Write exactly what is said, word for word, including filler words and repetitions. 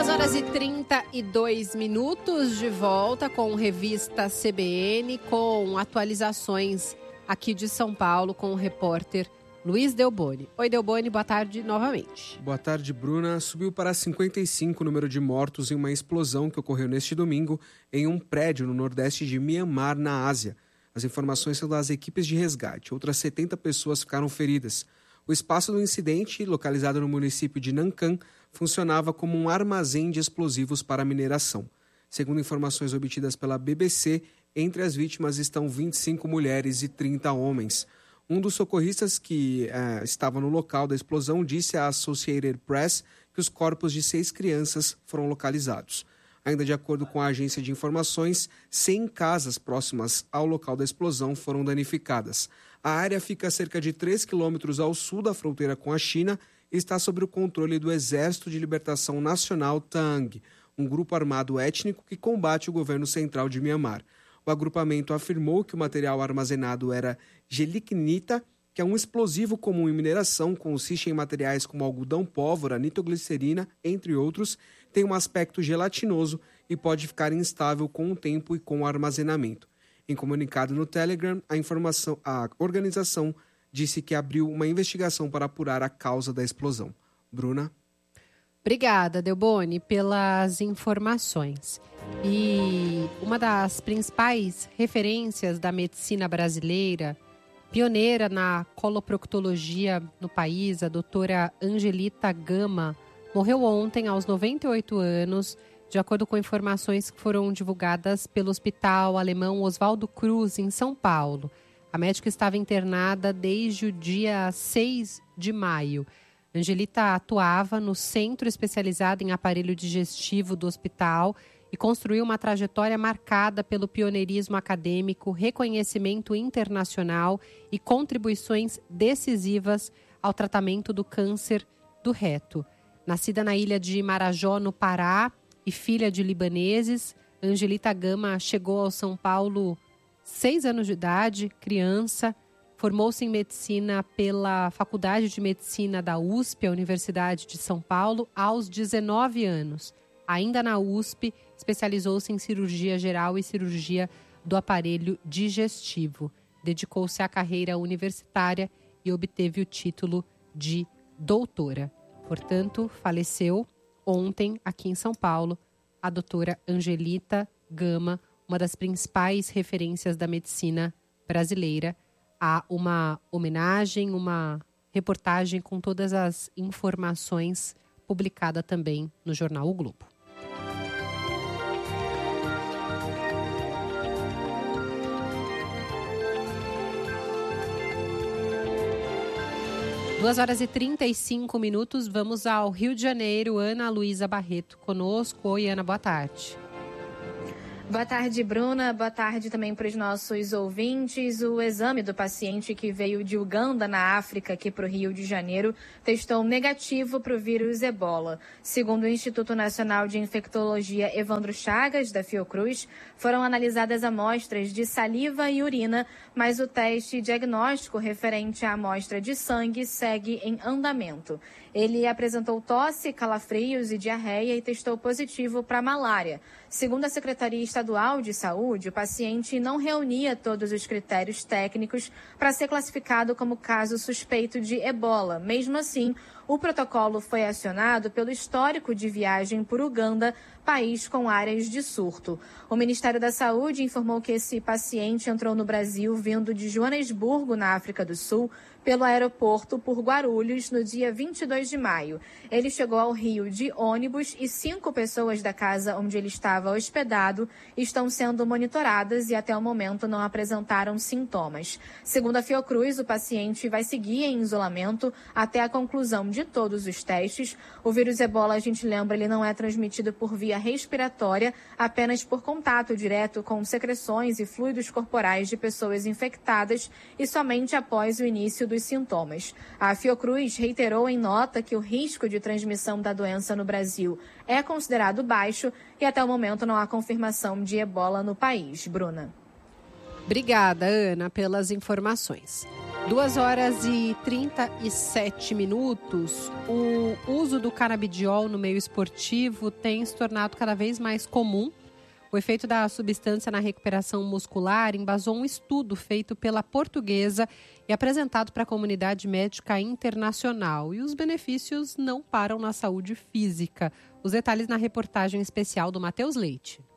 duas horas e trinta e dois minutos de volta com Revista C B N, com atualizações aqui de São Paulo com o repórter Luiz Delboni. Oi, Delboni, boa tarde novamente. Boa tarde, Bruna. Subiu para cinquenta e cinco o número de mortos em uma explosão que ocorreu neste domingo em um prédio no nordeste de Mianmar, na Ásia. As informações são das equipes de resgate. Outras setenta pessoas ficaram feridas. O espaço do incidente, localizado no município de Nankan, funcionava como um armazém de explosivos para mineração. Segundo informações obtidas pela B B C, entre as vítimas estão vinte e cinco mulheres e trinta homens. Um dos socorristas que eh, estava no local da explosão disse à Associated Press que os corpos de seis crianças foram localizados. Ainda de acordo com a agência de informações, cem casas próximas ao local da explosão foram danificadas. A área fica a cerca de três quilômetros ao sul da fronteira com a China e está sob o controle do Exército de Libertação Nacional Tang, um grupo armado étnico que combate o governo central de Mianmar. O agrupamento afirmou que o material armazenado era gelignita, que é um explosivo comum em mineração, consiste em materiais como algodão pólvora, nitroglicerina, entre outros, tem um aspecto gelatinoso e pode ficar instável com o tempo e com o armazenamento. Em comunicado no Telegram, a, informação, a organização disse que abriu uma investigação para apurar a causa da explosão. Bruna? Obrigada, Delboni, pelas informações. E uma das principais referências da medicina brasileira, pioneira na coloproctologia no país, a doutora Angelita Gama, morreu ontem aos noventa e oito anos, de acordo com informações que foram divulgadas pelo Hospital Alemão Oswaldo Cruz, em São Paulo. A médica estava internada desde o dia seis de maio. Angelita atuava no Centro Especializado em Aparelho Digestivo do hospital e construiu uma trajetória marcada pelo pioneirismo acadêmico, reconhecimento internacional e contribuições decisivas ao tratamento do câncer do reto. Nascida na ilha de Marajó, no Pará, e filha de libaneses, Angelita Gama chegou ao São Paulo seis anos de idade, criança. Formou-se em medicina pela Faculdade de Medicina da U S P, a Universidade de São Paulo, aos dezenove anos. Ainda na U S P, especializou-se em cirurgia geral e cirurgia do aparelho digestivo. Dedicou-se à carreira universitária e obteve o título de doutora. Portanto, faleceu ontem, aqui em São Paulo, a doutora Angelita Gama, uma das principais referências da medicina brasileira. Há uma homenagem, uma reportagem com todas as informações publicada também no jornal O Globo. duas horas e trinta e cinco minutos, vamos ao Rio de Janeiro. Ana Luísa Barreto conosco. Oi, Ana, boa tarde. Boa tarde, Bruna. Boa tarde também para os nossos ouvintes. O exame do paciente que veio de Uganda, na África, aqui para o Rio de Janeiro, testou negativo para o vírus Ebola. Segundo o Instituto Nacional de Infectologia Evandro Chagas, da Fiocruz, foram analisadas amostras de saliva e urina, mas o teste diagnóstico referente à amostra de sangue segue em andamento. Ele apresentou tosse, calafrios e diarreia e testou positivo para malária. Segundo a Secretaria Estadual de Saúde, o paciente não reunia todos os critérios técnicos para ser classificado como caso suspeito de ebola. Mesmo assim, o protocolo foi acionado pelo histórico de viagem por Uganda, país com áreas de surto. O Ministério da Saúde informou que esse paciente entrou no Brasil vindo de Joanesburgo, na África do Sul, pelo aeroporto por Guarulhos no dia vinte e dois de maio. Ele chegou ao Rio de ônibus e cinco pessoas da casa onde ele estava hospedado estão sendo monitoradas e até o momento não apresentaram sintomas. Segundo a Fiocruz, o paciente vai seguir em isolamento até a conclusão de todos os testes. O vírus Ebola, a gente lembra, ele não é transmitido por via respiratória, apenas por contato direto com secreções e fluidos corporais de pessoas infectadas e somente após o início dos sintomas. A Fiocruz reiterou em nota que o risco de transmissão da doença no Brasil é considerado baixo e até o momento não há confirmação de ebola no país. Bruna. Obrigada, Ana, pelas informações. duas horas e trinta e sete minutos. O uso do canabidiol no meio esportivo tem se tornado cada vez mais comum. O efeito da substância na recuperação muscular embasou um estudo feito pela Portuguesa e apresentado para a comunidade médica internacional. E os benefícios não param na saúde física. Os detalhes na reportagem especial do Matheus Leite.